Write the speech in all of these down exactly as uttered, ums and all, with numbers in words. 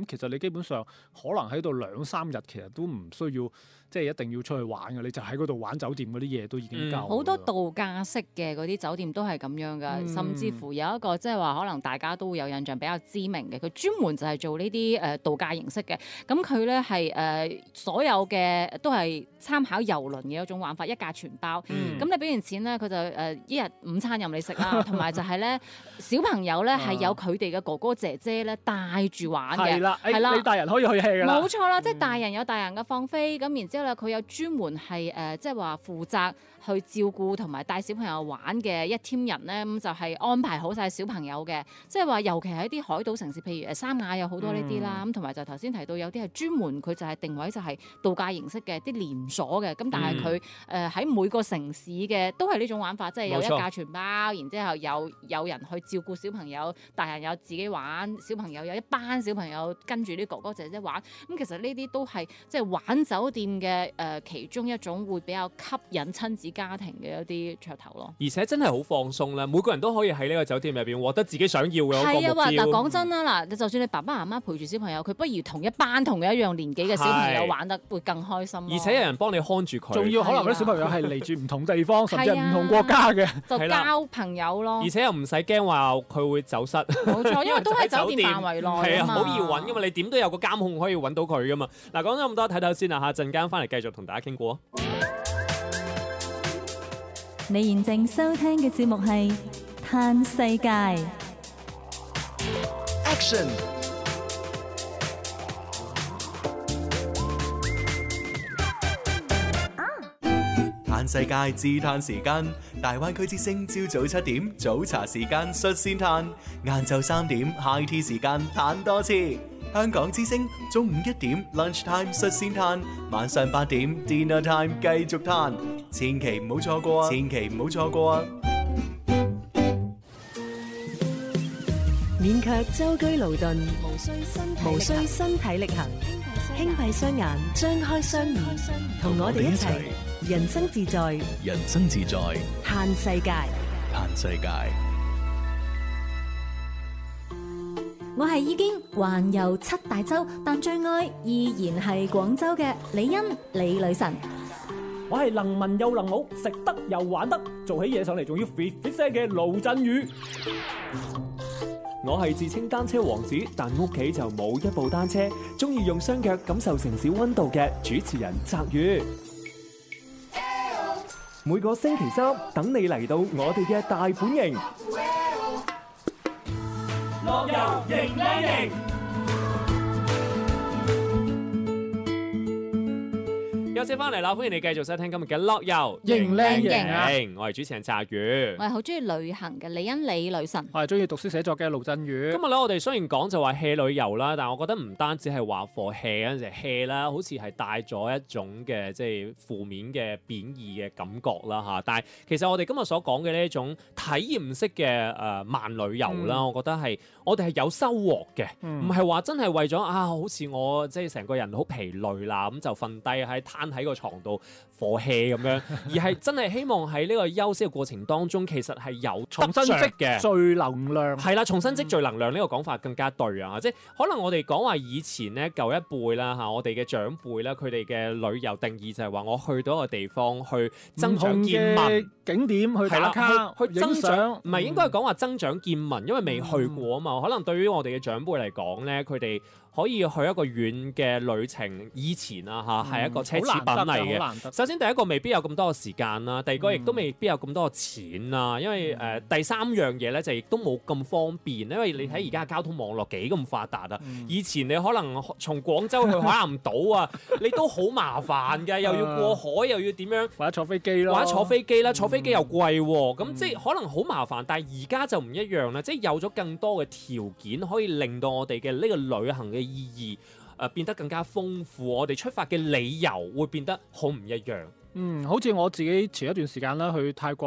咁其實你基本上可能喺度兩三日，其實都唔需要即係一定要出去玩嘅，你就喺嗰度玩酒店嗰啲嘢都已經夠。 好、嗯、多度假式嘅嗰啲酒店都係咁樣噶、嗯，甚至乎有一個即係話可能大家都會有印象比較知名嘅，佢專門就係做呢啲誒度假形式嘅。咁佢咧係誒所有嘅都係參考郵輪嘅一種玩法，一價全包。咁、嗯、你俾完錢咧，佢就誒、呃、一日午餐任你食啦，同埋就係咧小朋友咧係有佢哋嘅哥哥姐姐咧帶住玩嘅。係啦，係啦， 你大人可以去 hea 㗎啦。 冇錯啦，即係大人有大人嘅放飛，咁、嗯、然之後咧佢有專門係誒即係話負責去照顧同埋帶小朋友玩嘅一 team 人咧，咁就係安排好晒小朋友嘅，即係話尤其喺啲海島城市，譬如誒三亞有好多呢啲啦，咁同埋就頭先提到有啲係專門佢就係定位就係度假形式嘅，啲連鎖嘅，咁但係佢誒喺每個城市嘅都係呢種玩法，即係有一價全包，然之後有有人去照顧小朋友，大人有自己玩，小朋友有一班小朋友跟住啲哥哥姐姐玩，咁其實呢啲都係即係玩酒店嘅誒、呃、其中一種會比較吸引親子家庭嘅一啲噱頭咯。 而且真係好放鬆啦，每個人都可以喺呢個酒店入邊獲得自己想要嘅嗰個目標。 係啊，嗱講真啦，嗱就算你爸爸媽媽陪住小朋友，佢不如同一班同一樣年紀嘅小朋友玩得會更開心。 而且有人幫你看住佢， 仲要可能嗰啲小朋友係嚟住唔同地方，甚至係唔同國家嘅， 就交朋友咯。 而且又唔使驚話佢會走失。 冇錯，因為都喺酒店範圍內啊嘛。 係啊，好易揾噶嘛，你點都有個監控可以揾到佢噶嘛。嗱，講咗咁多，睇睇先啦嚇，陣間翻嚟繼續同大家傾過。 你現正收聽嘅節目係《嘆世界》 Action。嘆世界自嘆時間，大灣區之聲朝早七點早茶時間率先嘆，晏晝三點 high tea 時間嘆多次。香港之聲中午一點 lunch time 率先嘆，晚上八點 dinner time 繼續嘆，千祈唔好錯過啊！千祈唔好錯過啊！ 勉強舟車勞頓，無需身體無需身體力行，輕閉雙眼，張開雙耳，同我哋一齊人生自在， 人生自在， 嘆世界， 嘆世界。 我係已經環遊七大洲，但最愛依然係廣州嘅李欣李女神。 我係能文又能武，食得又玩得，做起嘢上嚟仲要 fit fit 聲嘅盧振宇。 我係自稱單車王子，但屋企就冇一部單車，中意用雙腳感受城市溫度嘅主持人澤宇。每個星期三等你嚟到我哋嘅大本營。 樂遊型靚型， 休息翻嚟啦，歡迎你繼續收聽今日嘅樂遊型靚型。 我係主持人澤宇， 我係好中意旅行嘅李欣李女神， 我係中意讀書寫作嘅盧振宇。 今日咧，我哋雖然講就話 hea 旅遊啦，但係我覺得唔單止係話 for hea 嗰陣時 hea 啦，好似係帶咗一種嘅即係負面嘅貶義嘅感覺啦嚇。但係其實我哋今日所講嘅呢一種體驗式嘅誒、呃、慢旅遊啦、嗯，我覺得係我哋係有收穫嘅，唔係話真係為咗啊，好似我即係成個人好疲累啦，咁就瞓低喺攤喺個床度 for hea 咁樣，而係真係希望喺呢個休息嘅過程當中，其實係有重新積聚能量。 係啦，重新積聚能量呢個講法更加對啊！即係可能我哋講話以前咧舊一輩啦嚇，我哋嘅長輩啦，佢哋嘅旅遊定義就係話我去到一個地方去增長見聞景點去打卡去，去增長，唔係應該係講話增長見聞，因為未去過啊嘛、嗯。可能對於我哋嘅長輩嚟講咧，佢哋可以去一個遠嘅旅程，以前啊嚇係一個奢侈品嚟嘅。首先第一個未必有咁多嘅時間啦，第二個亦都未必有咁多嘅錢啦，因為誒、呃、第三樣嘢咧就亦都冇咁方便，因為你睇而家交通網絡幾咁發達啊、嗯！以前你可能從廣州去海南島啊，你都好麻煩嘅，又要過海，又要點樣， 或者坐飛機咯， 或者坐飛機啦，坐飛機又貴喎，咁、嗯、即係可能好麻煩。但係而家就唔一樣啦，即係有咗更多嘅條件，可以令到我哋嘅呢個旅行嘅意義誒、呃、變得更加豐富，我哋出發嘅理由會變得好唔一樣。 嗯，好似我自己前一段時間啦去泰國，咁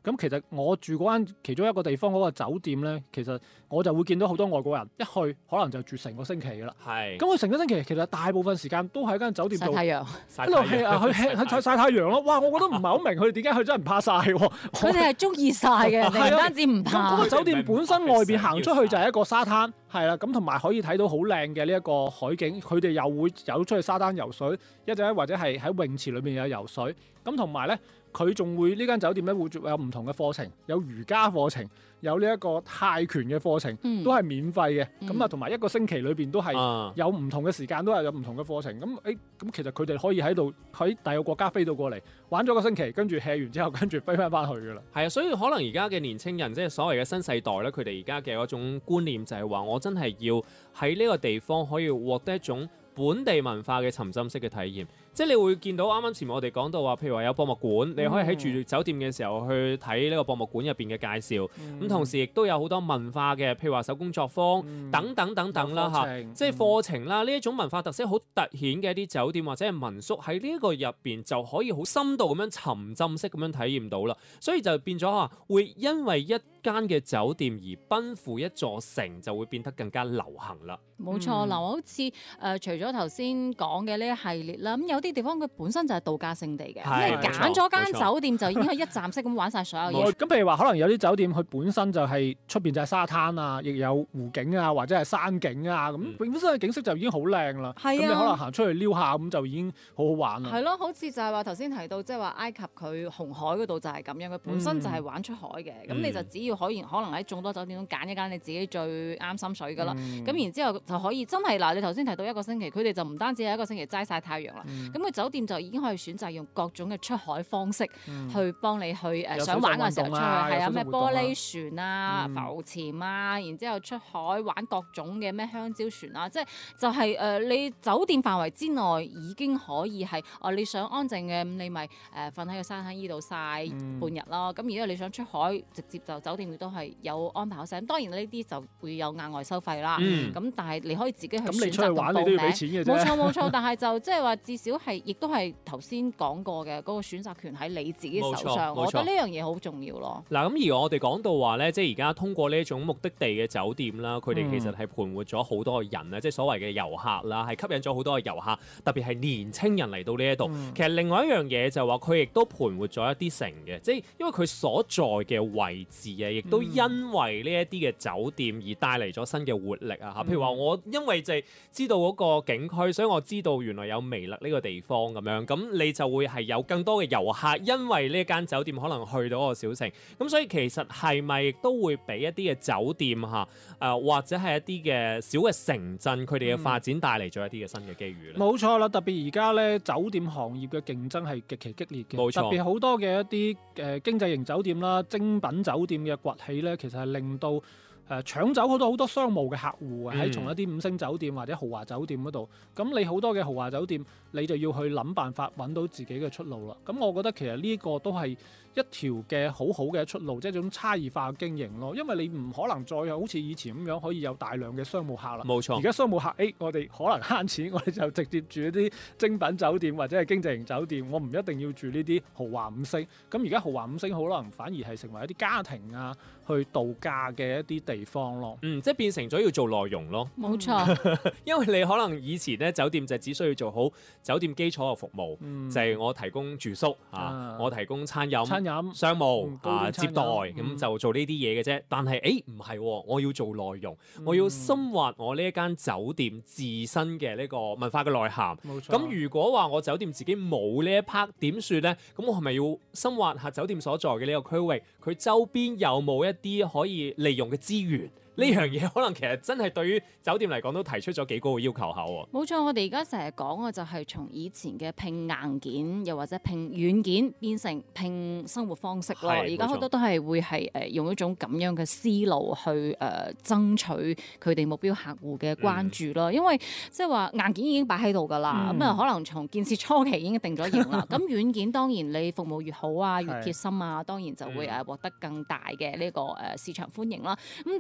咁其實我住嗰間其中一個地方嗰個酒店咧，其實我就會見到好多外國人一去可能就住成個星期㗎啦。 係。 咁佢成個星期其實大部分時間都喺間酒店度曬太陽， 一路 hea 啊，去 hea 去曬曬太陽咯。哇！我覺得唔係好明佢哋點解佢真係唔怕曬喎。 佢哋係中意曬嘅，人哋唔單止唔怕。 嗰個酒店本身外邊行出去就係一個沙灘，係啦，咁同埋可以睇到好靚嘅呢一個海景。佢哋又會有出去沙灘游水，一陣或者係喺泳池裏面有游水。咁同埋咧，佢仲會呢間酒店咧會有唔同嘅課程，有瑜伽課程，有呢一個泰拳嘅課程， 嗯、 都係免費嘅。咁啊、 嗯， 同埋一個星期裏邊都係有唔同嘅時間，都係有唔同嘅課程。咁誒，咁其實佢哋可以喺度喺第二個國家飛到過嚟玩咗個星期，跟住 hea 完之後，跟住飛翻翻去㗎啦。 係啊，所以可能而家嘅年青人，即係所謂嘅新世代咧，佢哋而家嘅嗰種觀念就係話，我真係要喺呢個地方可以獲得一種本地文化嘅沉浸式嘅體驗。即係你會見到啱啱前面我哋講到話，譬如話有博物館，你可以喺住酒店嘅時候去睇呢個博物館入邊嘅介紹。咁、嗯、同時亦都有好多文化嘅，譬如話手工作坊、嗯、等等等等啦嚇，即係課程啦，呢一種文化特色好突顯嘅一啲酒店或者係民宿喺呢一個入邊就可以好深度咁樣沉浸式咁樣體驗到啦。所以就變咗嚇，會因為一間嘅酒店而奔赴一座城，就會變得更加流行啦。 冇錯，嗱、嗯，好似誒、呃、除咗頭先講嘅呢一系列啦，咁有啲地方佢本身就係度假勝地嘅，咁你揀咗間酒店就已經可以一站式咁玩晒所有嘢。 咁譬如話，可能有啲酒店佢本身就係出邊就係沙灘啊，亦有湖景啊，或者係山景啊，咁、嗯、本身嘅景色就已經好靚啦。咁、啊、你可能行出去撩下，咁就已經好好玩啦。 係咯，好似就係話頭先提到，即係話埃及佢紅海嗰度就係咁樣，佢本身就係玩出海嘅。咁、嗯、你就只要可以可能喺眾多酒店中揀一間你自己最啱心水㗎啦。咁、嗯、然之後就可以真係嗱，你頭先提到一個星期，佢哋就唔單止係一個星期齋曬太陽啦。咁佢、嗯、酒店就已經可以選擇用各種嘅出海方式去幫你去誒、嗯、想玩嘅時候出去，係啊咩玻璃船啊、嗯、浮潛啊，然之後出海玩各種嘅咩香蕉船啊，即係就係、是、誒、呃、你酒店範圍之內已經可以係哦，你想安靜嘅咁你咪誒瞓喺個沙灘依度曬半日咯。咁、嗯、如果你想出海，直接就酒店亦都係有安排好晒。咁當然呢啲就會有額外收費啦。咁、嗯、但係你可以自己去選擇同報名。冇錯冇錯，但係就即係話至少係亦都係頭先講過嘅嗰個選擇權喺你自己手上。我覺得呢樣嘢好重要咯。 嗱咁而我哋講到話咧，即係而家通過呢一種目的地嘅酒店啦，佢哋其實係盤活咗好多嘅人啊，即係所謂嘅遊客啦，係吸引咗好多嘅遊客，特別係年青人嚟到呢一度。嗯、其實另外一樣嘢就係話佢亦都盤活咗一啲城嘅，即係因為佢所在嘅位置啊，亦都因為呢一啲嘅酒店而帶嚟咗新嘅活力啊嚇。譬如話我因為就係知道嗰個景區，所以我知道原來有微勒呢個地方咁樣，咁你就會係有更多嘅遊客，因為呢間酒店可能去到個小城，咁所以其實係咪亦都會俾一啲嘅酒店嚇誒、呃，或者係一啲嘅小嘅城鎮，佢哋嘅發展帶嚟咗一啲嘅新嘅機遇咧？冇、 嗯、錯啦，特別而家咧酒店行業嘅競爭係極其激烈嘅，冇錯，特別好多嘅一啲誒、呃、經濟型酒店啦、精品酒店嘅崛起咧，其實係令到誒、呃、搶走好多好多商務嘅客戶啊，喺從一啲五星酒店或者豪華酒店嗰度，咁你好多嘅豪華酒店，你就要去諗辦法揾到自己嘅出路啦。咁我覺得其實呢個都係一條嘅好好嘅出路，即係一種差異化嘅經營咯。因為你唔可能再好似以前咁樣可以有大量嘅商務客啦。 冇錯， 而家商務客，誒、欸、我哋可能慳錢，我哋就直接住一啲精品酒店或者係經濟型酒店，我唔一定要住呢啲豪華五星。咁而家豪華五星可能反而係成為一啲家庭啊去度假嘅一啲地方咯。 嗯，即係變成咗要做內容咯。 冇錯， 因為你可能以前咧酒店就只需要做好酒店基礎嘅服務，嗯、就係我提供住宿啊，啊我提供餐飲、餐飲商務、嗯、啊接待，咁、嗯、就做呢啲嘢嘅啫。但係誒唔係，我要做內容，嗯、我要深挖我呢一間酒店自身嘅呢個文化嘅內涵。冇錯。咁如果話我酒店自己冇呢一 part 點算咧？咁我係咪要深挖下酒店所在嘅呢個區域，佢周邊有冇一啲可以利用嘅資源？呢樣嘢可能其實真係對於酒店嚟講都提出咗幾高嘅要求下喎。 冇錯，我哋而家成日講嘅就係從以前嘅拼硬件，又或者拼軟件，變成拼生活方式咯。而家好多都係會係誒用一種咁樣嘅思路去誒、呃、爭取佢哋目標客戶嘅關注咯。嗯、因為即係話硬件已經擺喺度㗎啦，咁啊、嗯、可能從建設初期已經定咗型啦。咁軟件當然你服務越好啊，越貼心啊，當然就會誒獲得更大嘅呢個誒市場歡迎啦。咁但係其實呢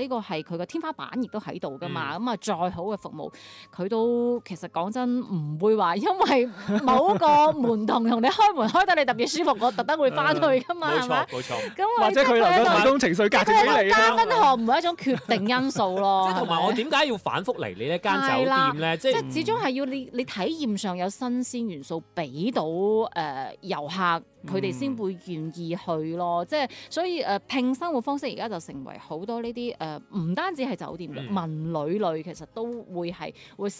呢個係佢個天花板，亦都喺度噶嘛。咁啊、嗯，再好嘅服務，佢都其實講真唔會話因為某個門童同你開門開得你特別舒服，我特登會翻去噶嘛，係咪？ 冇錯， 咁或者佢能夠提供情緒價值俾你啦。 加分項唔係一種決定因素咯。 即係同埋我點解要反覆嚟你呢間酒店咧？即係始終係要你你體驗上有新鮮元素俾到誒、呃、遊客。佢哋先會願意去咯，即係所以誒、呃、拼生活方式而家就成為好多呢啲誒唔單止係酒店嘅、嗯、文旅類，其實都會係會涉